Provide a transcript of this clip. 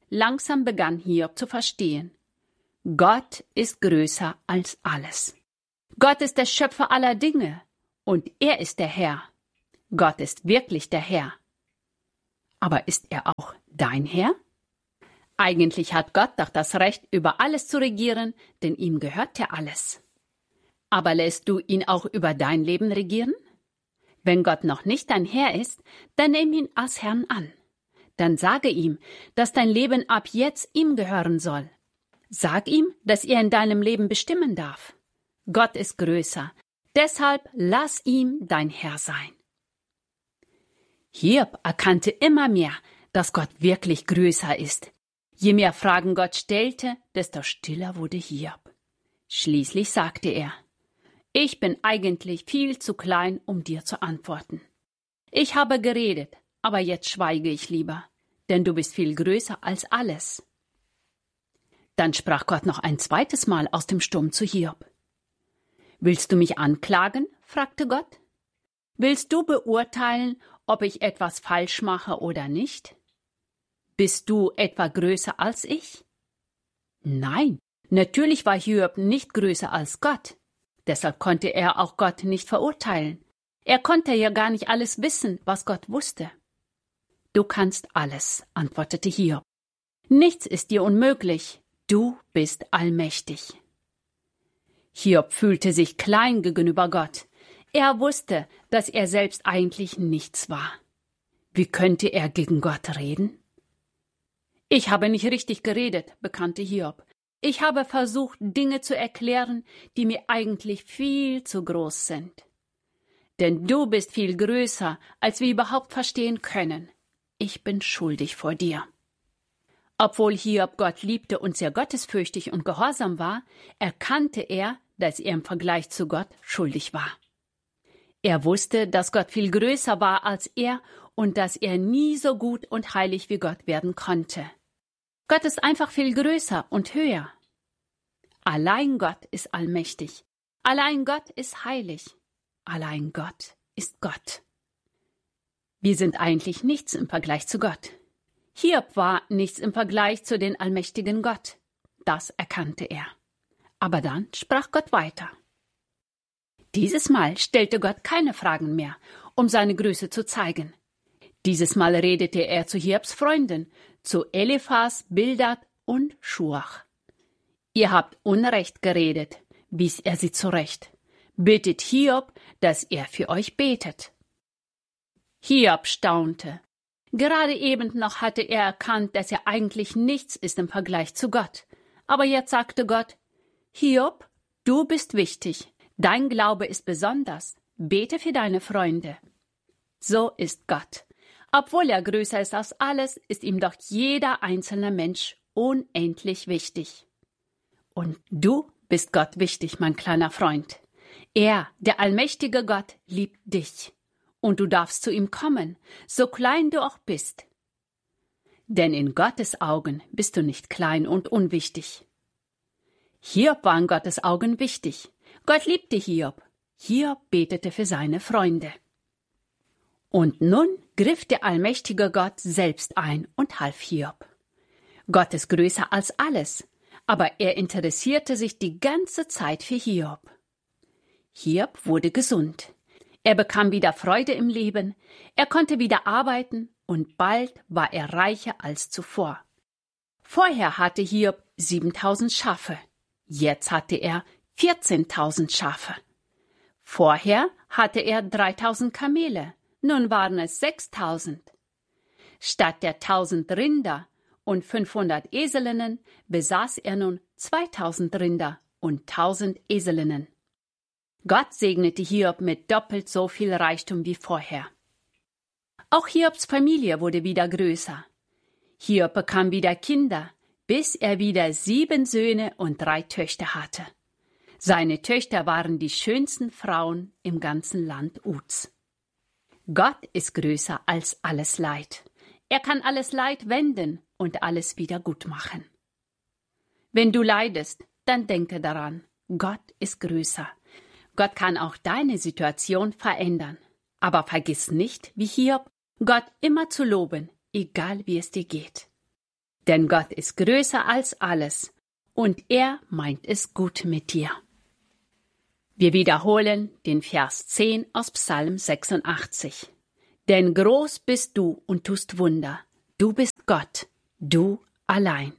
Langsam begann Hiob zu verstehen. Gott ist größer als alles. Gott ist der Schöpfer aller Dinge und er ist der Herr. Gott ist wirklich der Herr. Aber ist er auch dein Herr? Eigentlich hat Gott doch das Recht, über alles zu regieren, denn ihm gehört ja alles. Aber lässt du ihn auch über dein Leben regieren? Wenn Gott noch nicht dein Herr ist, dann nimm ihn als Herrn an. Dann sage ihm, dass dein Leben ab jetzt ihm gehören soll. Sag ihm, dass er in deinem Leben bestimmen darf. Gott ist größer, deshalb lass ihm dein Herr sein. Hiob erkannte immer mehr, dass Gott wirklich größer ist. Je mehr Fragen Gott stellte, desto stiller wurde Hiob. Schließlich sagte er: Ich bin eigentlich viel zu klein, um dir zu antworten. Ich habe geredet, aber jetzt schweige ich lieber, denn du bist viel größer als alles. Dann sprach Gott noch ein zweites Mal aus dem Sturm zu Hiob. Willst du mich anklagen? Fragte Gott. Willst du beurteilen, ob ich etwas falsch mache oder nicht? Bist du etwa größer als ich? Nein, natürlich war Hiob nicht größer als Gott. Deshalb konnte er auch Gott nicht verurteilen. Er konnte ja gar nicht alles wissen, was Gott wusste. Du kannst alles, antwortete Hiob. Nichts ist dir unmöglich. Du bist allmächtig. Hiob fühlte sich klein gegenüber Gott. Er wusste, dass er selbst eigentlich nichts war. Wie könnte er gegen Gott reden? Ich habe nicht richtig geredet, bekannte Hiob. Ich habe versucht, Dinge zu erklären, die mir eigentlich viel zu groß sind. Denn du bist viel größer, als wir überhaupt verstehen können. Ich bin schuldig vor dir. Obwohl Hiob Gott liebte und sehr gottesfürchtig und gehorsam war, erkannte er, dass er im Vergleich zu Gott schuldig war. Er wusste, dass Gott viel größer war als er und dass er nie so gut und heilig wie Gott werden konnte. Gott ist einfach viel größer und höher. Allein Gott ist allmächtig. Allein Gott ist heilig. Allein Gott ist Gott. Wir sind eigentlich nichts im Vergleich zu Gott. Hiob war nichts im Vergleich zu den allmächtigen Gott. Das erkannte er. Aber dann sprach Gott weiter. Dieses Mal stellte Gott keine Fragen mehr, um seine Größe zu zeigen. Dieses Mal redete er zu Hiobs Freunden, zu Eliphas, Bildad und Schuach. Ihr habt Unrecht geredet, wies er sie zurecht. Bittet Hiob, dass er für euch betet. Hiob staunte. Gerade eben noch hatte er erkannt, dass er eigentlich nichts ist im Vergleich zu Gott. Aber jetzt sagte Gott: Hiob, du bist wichtig. Dein Glaube ist besonders. Bete für deine Freunde. So ist Gott. Obwohl er größer ist als alles, ist ihm doch jeder einzelne Mensch unendlich wichtig. Und du bist Gott wichtig, mein kleiner Freund. Er, der allmächtige Gott, liebt dich. Und du darfst zu ihm kommen, so klein du auch bist. Denn in Gottes Augen bist du nicht klein und unwichtig. Hiob war in Gottes Augen wichtig. Gott liebte Hiob. Hiob betete für seine Freunde. Und nun griff der allmächtige Gott selbst ein und half Hiob. Gott ist größer als alles, aber er interessierte sich die ganze Zeit für Hiob. Hiob wurde gesund. Er bekam wieder Freude im Leben, er konnte wieder arbeiten und bald war er reicher als zuvor. Vorher hatte Hiob 7.000 Schafe, jetzt hatte er 14.000 Schafe. Vorher hatte er 3.000 Kamele, nun waren es 6.000. Statt der 1.000 Rinder und 500 Eselinnen besaß er nun 2.000 Rinder und 1.000 Eselinnen. Gott segnete Hiob mit doppelt so viel Reichtum wie vorher. Auch Hiobs Familie wurde wieder größer. Hiob bekam wieder Kinder, bis er wieder 7 Söhne und 3 Töchter hatte. Seine Töchter waren die schönsten Frauen im ganzen Land Uz. Gott ist größer als alles Leid. Er kann alles Leid wenden und alles wieder gut machen. Wenn du leidest, dann denke daran, Gott ist größer. Gott kann auch deine Situation verändern. Aber vergiss nicht, wie Hiob, Gott immer zu loben, egal wie es dir geht. Denn Gott ist größer als alles und er meint es gut mit dir. Wir wiederholen den Vers 10 aus Psalm 86. Denn groß bist du und tust Wunder. Du bist Gott, du allein.